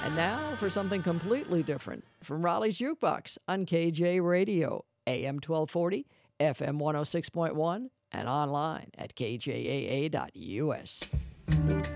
And now for something completely different from Raleigh's Jukebox on KJ Radio, AM 1240, FM 106.1, and online at kjaa.us.